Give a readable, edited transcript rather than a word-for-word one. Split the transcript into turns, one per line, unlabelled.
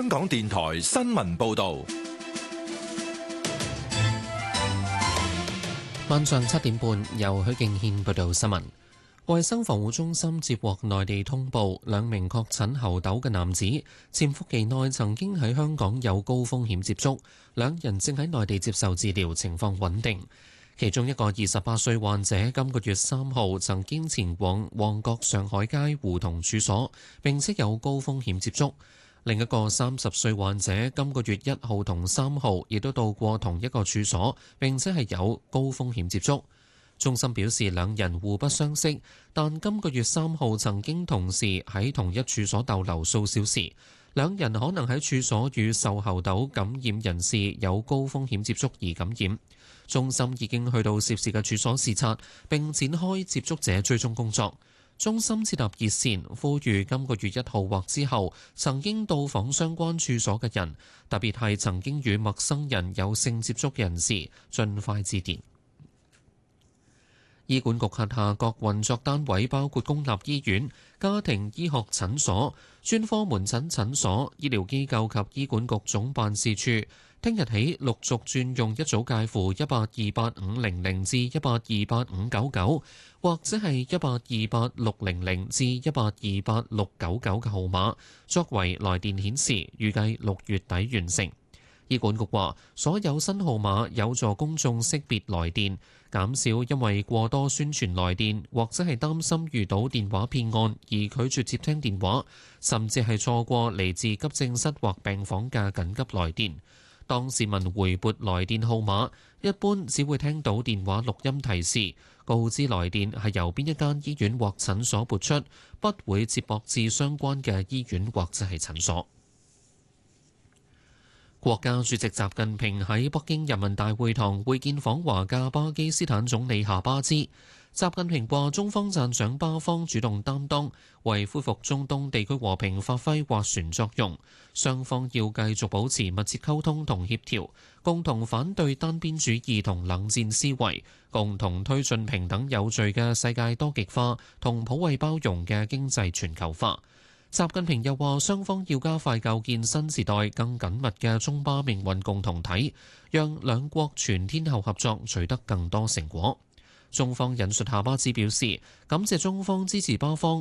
香港電台新聞報道。
晚上7點半，由許敬軒報道新聞。衛生防護中心接獲內地通報，2名確診猴痘嘅男子潛伏期內曾經喺香港有高風險接觸，2人正喺內地接受治療，情況穩定。其中一個28歲患者今個月3號曾經前往旺角上海街胡同處所，並且有高風險接觸。另一個30歲患者今個月1號同3號亦都到過同一個處所，並且係有高風險接觸。中心表示2人互不相識，但今個月3號曾經同時喺同一處所逗留數小時。2人可能喺處所與受猴痘感染人士有高風險接觸而感染。中心已經去到涉事嘅處所視察，並展開接觸者追蹤工作。中心設立熱線，呼籲今個月1號或之後曾經到訪相關處所嘅人，特別係曾經與陌生人有性接觸嘅人士，盡快致電。醫管局轄下各運作單位包括公立醫院、家庭醫學診所、專科門診診所、醫療機構及醫管局總辦事處，聽日起陸續轉用一組介乎1828500至1828599，或者係1828600至1828699嘅號碼，作為來電顯示，預計6月底完成。醫管局話，所有新號碼有助公眾識別來電，減少因為過多宣傳來電或者係擔心遇到電話騙案而拒絕接聽電話，甚至係錯過嚟自急症室或病房嘅緊急來電。當市民回撥來電號碼，一般只會聽到電話錄音提示，告知來電係由邊一間醫院或診所撥出，不會接駁至相關嘅醫院或者係診所。國家主席習近平喺北京人民大會堂會見訪華嘅巴基斯坦總理夏巴茲。習近平話：中方讚賞巴方主動擔當，為恢復中東地區和平發揮斡旋作用。雙方要繼續保持密切溝通同協調，共同反對單邊主義同冷戰思維，共同推進平等有序嘅世界多極化同普惠包容嘅經濟全球化。習近平又話，雙方要加快構建新時代更緊密嘅中巴命運共同體，讓兩國全天候合作取得更多成果。中方引述夏巴茲表示，感謝中方支持巴方